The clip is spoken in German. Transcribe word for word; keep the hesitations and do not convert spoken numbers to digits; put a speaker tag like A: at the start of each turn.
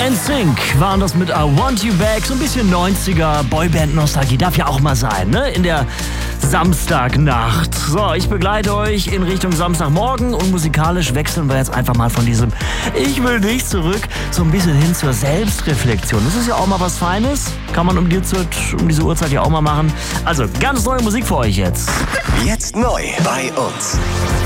A: N Sync waren das mit I Want You Back. So ein bisschen neunziger Boyband-Nostalgie. Darf ja auch mal sein, ne? In der Samstagnacht. So, ich begleite euch in Richtung Samstagmorgen und musikalisch wechseln wir jetzt einfach mal von diesem Ich will nicht zurück so ein bisschen hin zur Selbstreflexion. Das ist ja auch mal was Feines. Kann man um, die Zeit, um diese Uhrzeit ja auch mal machen. Also, ganz neue Musik für euch jetzt.
B: Jetzt neu bei uns.